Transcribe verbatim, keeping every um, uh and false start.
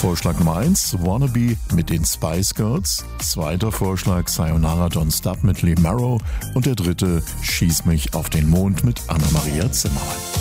Vorschlag Nummer eins, Wannabe mit den Spice Girls. Zweiter Vorschlag, Sayonara Don't Stop mit Lee Marrow. Und der dritte, Schieß mich auf den Mond mit Anna-Maria Zimmermann.